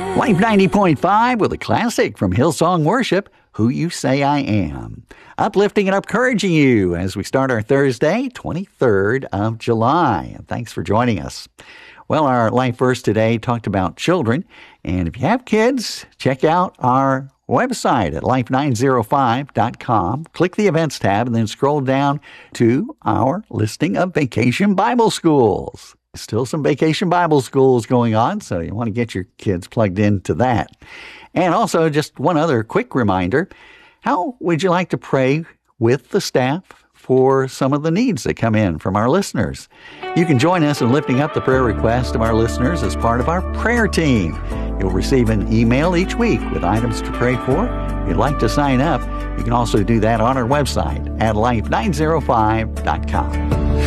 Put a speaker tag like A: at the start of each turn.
A: Life 90.5 with a classic from Hillsong Worship, Who You Say I Am. Uplifting and encouraging you as we start our Thursday, 23rd of July. And thanks for joining us. Well, our life verse today talked about children. And if you have kids, check out our website at life905.com. Click the events tab and then scroll down to our listing of vacation Bible schools. Still some vacation Bible schools going on, so you want to get your kids plugged into that. And also, just one other quick reminder, how would you like to pray with the staff for some of the needs that come in from our listeners? You can join us in lifting up the prayer requests of our listeners as part of our prayer team. You'll receive an email each week with items to pray for. If you'd like to sign up, you can also do that on our website at life905.com.